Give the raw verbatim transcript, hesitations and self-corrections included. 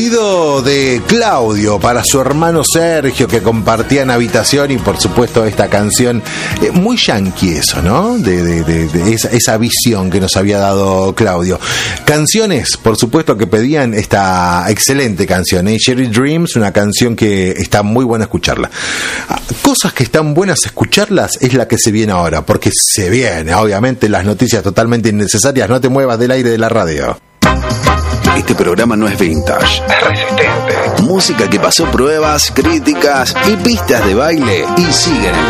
De Claudio para su hermano Sergio, que compartían habitación, y por supuesto esta canción, eh, muy yankee eso, ¿no? De, de, de, de esa, esa visión que nos había dado Claudio. Canciones, por supuesto, que pedían esta excelente canción, ¿eh? Cherry Dreams, una canción que está muy buena escucharla. Cosas que están buenas escucharlas es la que se viene ahora, porque se viene, obviamente, las noticias totalmente innecesarias. No te muevas del aire de la radio. Este programa no es vintage, es resistente. Música que pasó pruebas, críticas y pistas de baile y sigue en el